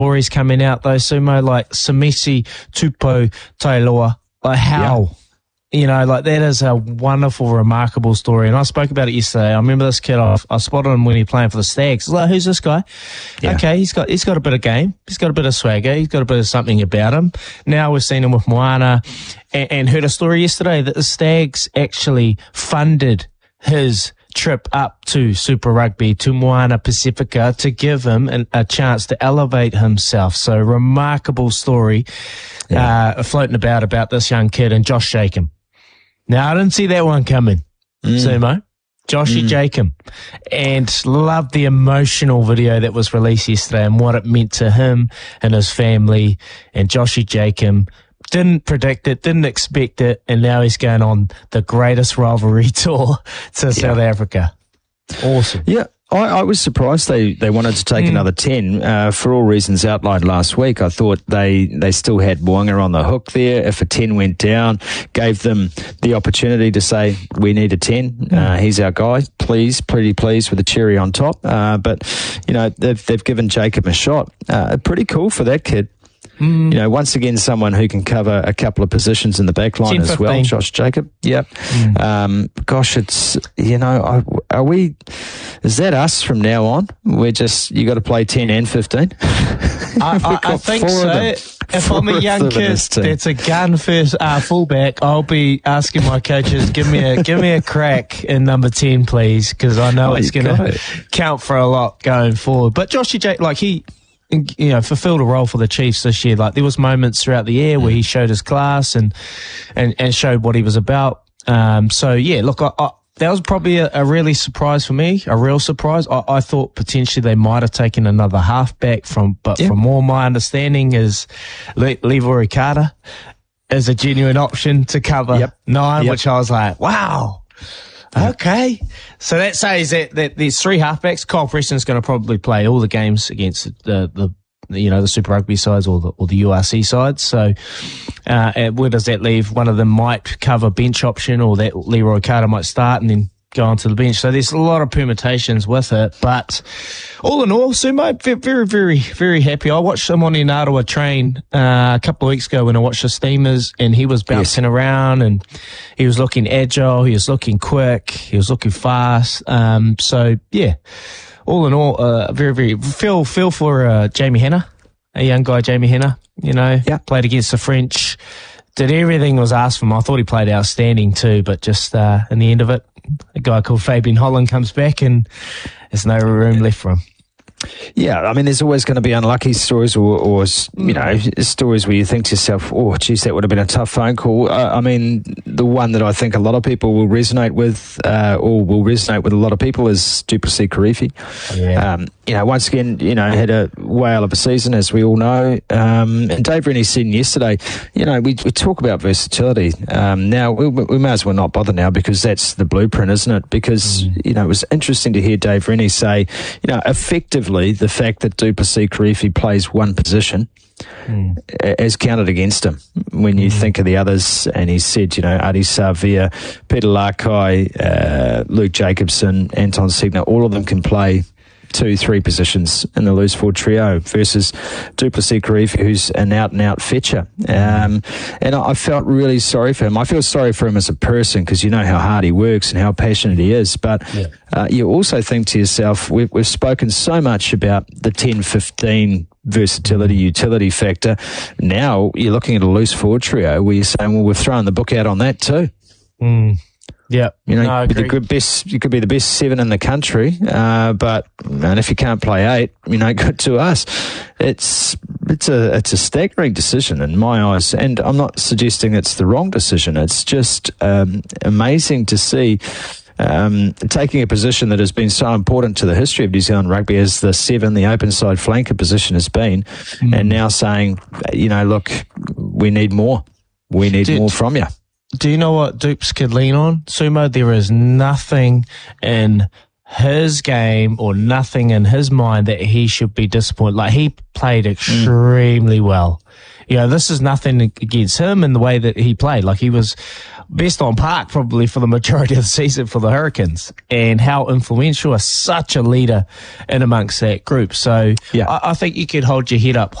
stories coming out though, Sumo, like Samisi Tupo Tailoa. Like how? You know, like that is a wonderful, remarkable story. And I spoke about it yesterday. I remember this kid, I spotted him when he was playing for the Stags. I was like, who's this guy? Yeah. Okay, he's got a bit of game. He's got a bit of swagger. He's got a bit of something about him. Now we've seen him with Moana and heard a story yesterday that the Stags actually funded his trip up to Super Rugby, to Moana Pacifica, to give him a chance to elevate himself. So remarkable story floating about this young kid and Josh Jacob. Now, I didn't see that one coming, Sumo. Joshy Jacob. And loved the emotional video that was released yesterday and what it meant to him and his family. And Joshy Jacob didn't predict it, didn't expect it, and now he's going on the greatest rivalry tour to South Africa. Awesome. Yeah. I was surprised they wanted to take another 10 for all reasons outlined last week. I thought they still had Mo'unga on the hook there. If a 10 went down, gave them the opportunity to say, we need a 10. He's our guy. Pretty pleased with the cherry on top. But, you know, they've given Jacob a shot. Pretty cool for that kid. You know, once again, someone who can cover a couple of positions in the back line as well, Josh Jacob. Yep. Gosh, it's, you know, is that us from now on? You got to play 10 and 15? I think so. If I'm a young kid that's a gun first fullback, I'll be asking my coaches, give me a crack in number 10, please, because I know it's going to count for a lot going forward. But Joshy Jacob, like he, you know, fulfilled a role for the Chiefs this year. Like there was moments throughout the year where he showed his class and showed what he was about. So yeah, look, that was probably a really surprise for me, a real surprise. I thought potentially they might have taken another halfback from all my understanding is Leroy Carter is a genuine option to cover 9, which I was like, wow. Okay. So that says that there's 3 halfbacks. Kyle Preston's going to probably play all the games against the Super Rugby sides or the URC sides. So, where does that leave? One of them might cover bench option, or that Leroy Carter might start and then go onto the bench. So there's a lot of permutations with it, but all in all, Sumo, very, very, very happy. I watched him on Inarawa train a couple of weeks ago when I watched the Steamers, and he was bouncing around and he was looking agile, he was looking quick, he was looking fast. So yeah, all in all, very, very feel for Jamie Hanna, a young guy, Jamie Hanna. You know, played against the French, did everything was asked from him. I thought he played outstanding too, but just in the end of it, a guy called Fabian Holland comes back and there's no room left for him. Yeah, I mean, there's always going to be unlucky stories or you know, stories where you think to yourself, oh, geez, that would have been a tough phone call. I mean, the one that I think a lot of people will resonate with or will resonate with a lot of people is Du Plessis-Kirifi. Yeah. You know, once again, you know, had a whale of a season, as we all know. And Dave Rennie said yesterday, you know, we talk about versatility. Now, we may as well not bother now because that's the blueprint, isn't it? Because, you know, it was interesting to hear Dave Rennie say, you know, effectively, the fact that Du Plessis-Kirifi plays one position as counted against him when you think of the others. And he said, you know, Adi Savia, Peter Lakai, Luke Jacobson, Anton Segner, all of them can play 2-3 positions in the loose forward trio versus Du Plessis-Kirifi, who's an out-and-out fetcher. And I felt really sorry for him. I feel sorry for him as a person because you know how hard he works and how passionate he is. But you also think to yourself, we've spoken so much about the 10-15 versatility, utility factor. Now you're looking at a loose forward trio where you're saying, well, we've thrown the book out on that too. Yeah, you know, you could be the best 7 in the country, but man, if you can't play 8, you know, good to us. It's a staggering decision in my eyes, and I'm not suggesting it's the wrong decision. It's just amazing to see taking a position that has been so important to the history of New Zealand rugby as the 7, the open side flanker position has been, and now saying, you know, look, we need more. We need more from you. Do you know what Dupes could lean on? Sumo, there is nothing in his game or nothing in his mind that he should be disappointed. Like, he played extremely well this is nothing against him in the way that he played. Like, he was best on park probably for the majority of the season for the Hurricanes, and how influential, such a leader in amongst that group. So I think you could hold your head up